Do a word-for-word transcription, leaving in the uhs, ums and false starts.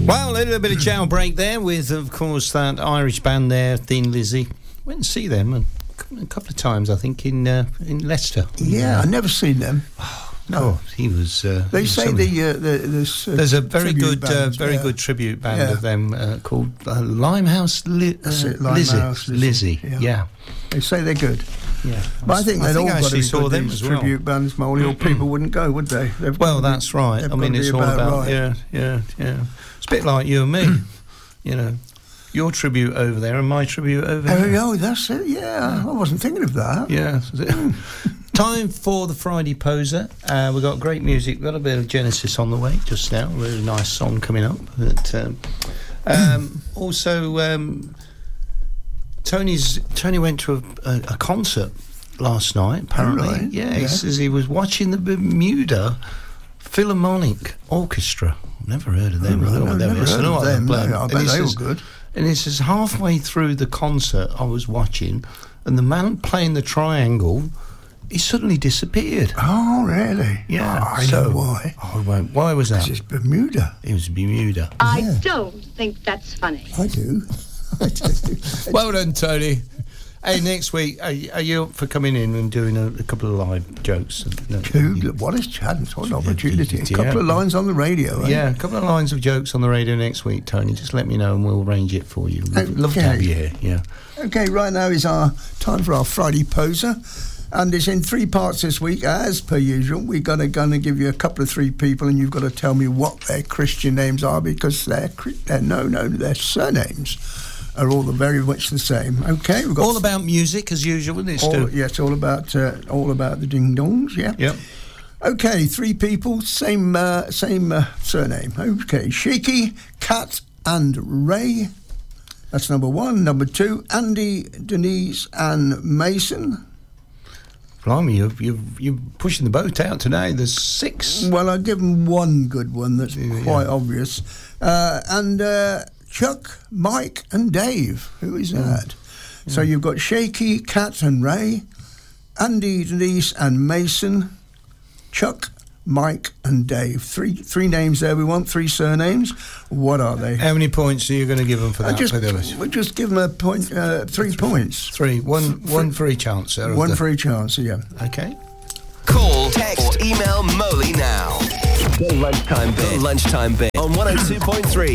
Well, a little bit of jailbreak there with, of course, that Irish band there, Thin Lizzy. Went and see them a couple of times, I think, in uh, in Leicester. Yeah, I've never seen them. No, oh, he was. Uh, they he was say something. the, uh, the this, uh, there's a very good, band, uh, very yeah. good tribute band yeah. of them uh, called uh, Limehouse Li- uh, That's it, Lizzy. Limehouse Lizzy. Lizzy. Yeah. yeah, they say they're good. Yeah, but I think they'd all I got to be saw good, them these as well. tribute bands, Molly, or people wouldn't go, would they? They've well, got to that's be, right. I mean, it's all about, about right. yeah, yeah, yeah. It's a bit like you and me, you know. Your tribute over there and my tribute over oh, here. Oh, that's it, yeah. I wasn't thinking of that. Yeah. Time for the Friday Poser. Uh, we've got great music. We've got a bit of Genesis on the way just now. A really nice song coming up. But, um, um, also, um, Tony's Tony went to a, a, a concert last night, apparently. Oh, right. Yeah, yeah, he says he was watching the Bermuda Philharmonic Orchestra. Never heard of them. Oh, I don't know what no, they never were. heard of them. No, I bet they says, were good. And he says, halfway through the concert I was watching, and the man playing the triangle, he suddenly disappeared. Oh, really? Yeah. Oh, I so, know why. Oh, why, why was that? It's Bermuda. It was Bermuda. I yeah. don't think that's funny. I do. I do. Well done, Tony. Hey, next week, are, are you up for coming in and doing a, a couple of live jokes? No, Dude, you, what a chance, what an opportunity. A yeah. couple of lines on the radio, eh? Yeah, a couple of lines of jokes on the radio next week, Tony. Just let me know and we'll arrange it for you. We'd Okay. love to have you here, yeah. Okay, right now is our time for our Friday Poser. And it's in three parts this week, as per usual. We're gonna gonna give you a couple of three people, and you've got to tell me what their Christian names are, because their their no no their surnames are all very much the same. Okay, we've got all about music as usual, isn't it, all, Stu? yes, all about uh, all about the ding dongs. Yeah. Yep. Okay, three people, same uh, same uh, surname. Okay, Shaky, Cat, and Ray. That's number one. Number two, Andy, Denise, and Mason. Blimey, you're, you're, you're pushing the boat out today. There's six. Well, I'll give them one good one that's yeah. quite obvious. Uh, and uh, Chuck, Mike, and Dave. Who is that? Mm. So you've got Shaky, Cat, and Ray, Andy, Denise, and Mason, Chuck, Mike, and Dave. Three three names there we want, three surnames. What are they? How many points are you going to give them for that? I just, for we'll just give them a point, uh, three, three points. Three. One, one for each answer. One the... for each answer, yeah. Okay. Call, text, or email Moley now. The Lunchtime Bit. The Lunchtime Bit on one oh two point three.